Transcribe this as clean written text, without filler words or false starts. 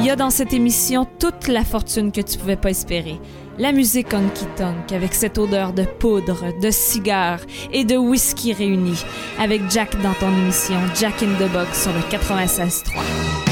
y a dans cette émission toute la fortune que tu pouvais pas espérer. La musique honky-tonk avec cette odeur de poudre, de cigare et de whisky réunis. Avec Jack dans ton émission Jack in the Box sur le 96.3.